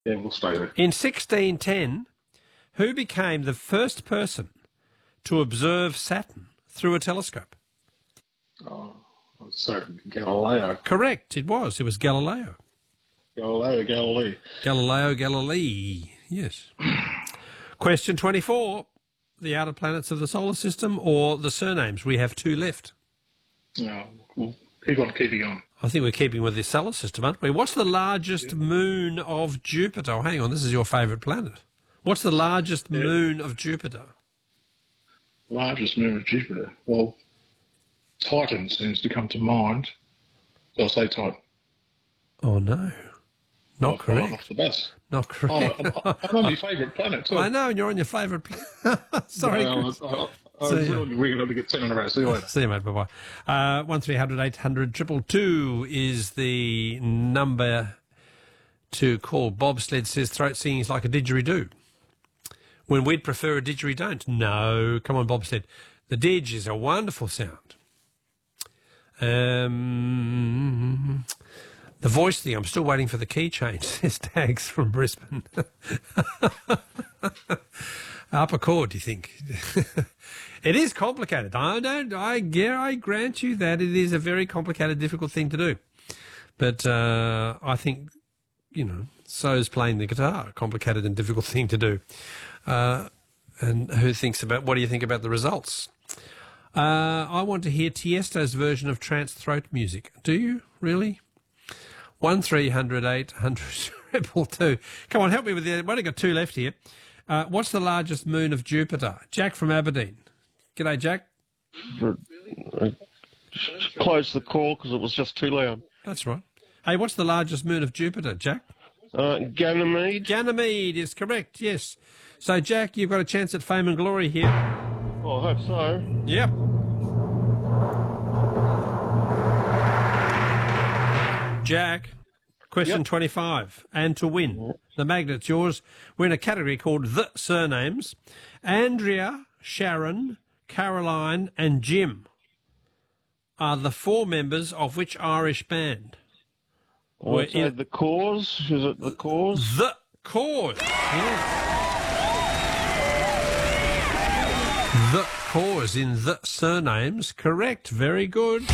Yeah, we'll stay there. In 1610, who became the first person to observe Saturn through a telescope? Oh, so Galileo. Correct, it was. It was Galileo. Galilei. Galileo Galilei, yes. Question 24. The outer planets of the solar system or the surnames? We have two left. No, we'll keep on keeping on. I think we're keeping with the solar system, aren't we? What's the largest moon of Jupiter? Oh, hang on, this is your favourite planet. What's the largest moon of Jupiter? Largest moon of Jupiter. Well, Titan seems to come to mind. So I'll say Titan. Oh, no. Not correct. Off the bus. Not correct. I'm on your favourite planet too. I know, and you're on your favourite planet. Sorry, Chris. We're going to get 10 in a row. See you later. See you, mate. Bye-bye. 1300 800 222 is the number to call. Bobsled says throat singing is like a didgeridoo, when we'd prefer a didgeridoo. No, come on, Bobsled. The didge is a wonderful sound. The voice thing, I'm still waiting for the key change, says Tags from Brisbane. Upper chord, do you think? It is complicated. I grant you that it is a very complicated, difficult thing to do. But I think, so is playing the guitar, a complicated and difficult thing to do. And what do you think about the results? I want to hear Tiesto's version of trance throat music. Do you, really? 1300 800 222. Come on, help me with the... We've only got two left here. What's the largest moon of Jupiter? Jack from Aberdeen. G'day, Jack. Close the call because it was just too loud. That's right. Hey, what's the largest moon of Jupiter, Jack? Ganymede. Ganymede is correct, yes. So, Jack, you've got a chance at fame and glory here. Oh, I hope so. Yep. Jack, question 25, and to win the magnet's yours. We're in a category called The Surnames. Andrea, Sharon, Caroline and Jim are the four members of which Irish band? The Cause? Is it The Cause? The Cause, yes. The Cause in The Surnames, correct, very good.